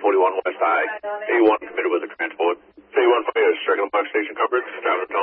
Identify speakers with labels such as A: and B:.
A: 41 West High. A1 committed with the transport. A1 Fire, striking the park station coverage. Traveler